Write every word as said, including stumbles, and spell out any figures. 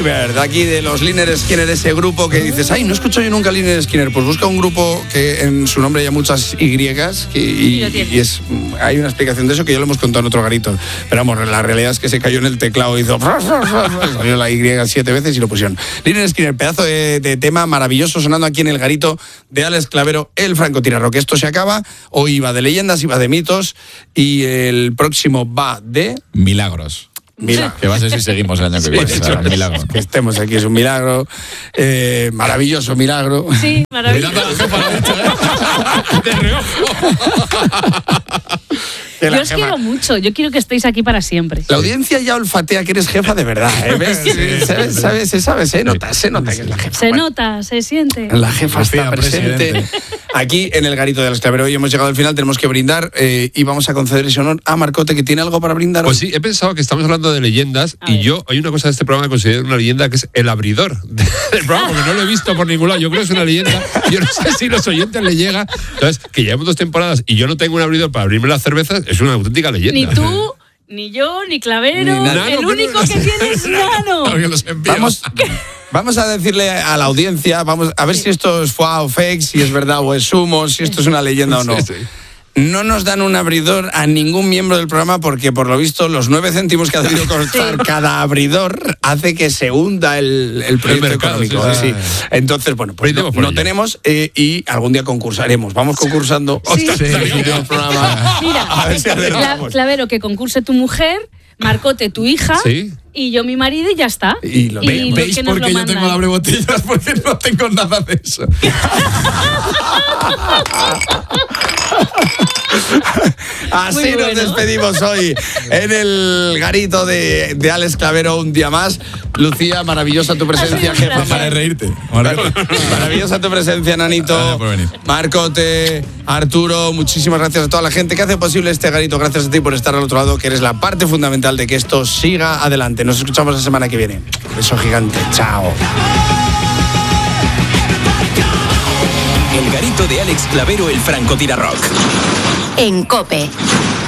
River, de aquí de los Lynyrd Skynyrd, ese grupo que dices, ay, no escucho yo nunca Lynyrd Skynyrd. Pues busca un grupo que en su nombre haya muchas Y que, y, y es, hay una explicación de eso que ya lo hemos contado en otro garito. Pero vamos, la realidad es que se cayó en el teclado y hizo salió la Y siete veces y lo pusieron. Lynyrd Skynyrd, pedazo de, de tema maravilloso sonando aquí en el garito de Alex Clavero, el francotirador. Que esto se acaba, hoy va de leyendas, iba de mitos y el próximo va de... Milagros. Milagro. Que va a ser si seguimos el año que viene. Sí, O sea, un milagro. Que estemos aquí es un milagro. Eh, maravilloso milagro. Sí, maravilloso. De reojo. Yo os quiero mucho, yo quiero que estéis aquí para siempre. La audiencia ya olfatea que eres jefa de verdad, ¿eh? ¿Ves? ¿Sabes? ¿Sabes? Se sabe, se nota, se nota que es la jefa. Se nota, se siente. La jefa está presente. Presidente. Aquí en el garito de Alex Clavero. Hoy hemos llegado al final, tenemos que brindar eh, y vamos a conceder ese honor a Marcote, que tiene algo para brindar. Pues sí, he pensado que estamos hablando de leyendas A y ver. yo hay una cosa de este programa que considero una leyenda que es el abridor del programa, porque no lo he visto por ningún lado. Yo creo que es una leyenda. Yo no sé si los oyentes le llega. Entonces, que llevamos dos temporadas y yo no tengo un abridor para abrirme las cervezas, es una auténtica leyenda. Ni tú, ni yo, ni Clavero. Ni Nano, el pero único no que sé. tiene es Nano. Porque los envío. Vamos, vamos a decirle a la audiencia, vamos a ver si esto es foie o fake, si es verdad o es humo, si esto es una leyenda o no. Sí, sí. No nos dan un abridor a ningún miembro del programa porque, por lo visto, los nueve céntimos que ha debido costar cada abridor hace que se hunda el, el proyecto El mercado, económico. sí, sí. Sí. Entonces, bueno, pues no, Brindemos por no ello. tenemos eh, y algún día concursaremos. Vamos concursando. Sí. Ostras, Sí. el último programa. Mira, A ver si Cla- acertamos. Clavero, que concurse tu mujer, Marcote, tu hija, Sí. y yo mi marido y ya está. Y lo- Y los ¿Veis que nos por qué lo yo tengo mandan. la abrebotellas? Porque no tengo nada de eso. Así Muy nos bueno. despedimos hoy en el garito de, de Alex Clavero un día más. Lucía, maravillosa tu presencia, Ha sido un jefa. placer. Para reírte. Marcote. Maravillosa tu presencia, Nanito. Gracias por venir. Marcote, Arturo, muchísimas gracias a toda la gente que hace posible este garito. Gracias a ti por estar al otro lado, que eres la parte fundamental de que esto siga adelante. Nos escuchamos la semana que viene. Un beso gigante. Chao. El garito de Alex Clavero, el francotirador. En COPE.